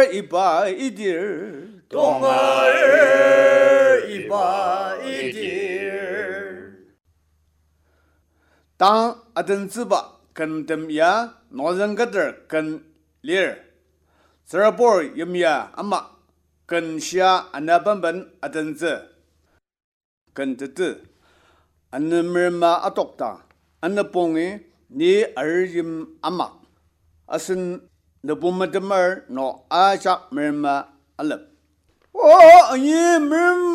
一把一滴儿， 冬儿一把一滴儿。 当阿登子吧跟登呀，老人个点跟里儿，这波有没呀阿妈跟下阿那本本阿登子跟着的，阿那么嘛阿doctor，阿那帮诶你儿子阿妈，阿是那不么的么儿，那阿家么嘛阿勒，哦，你么。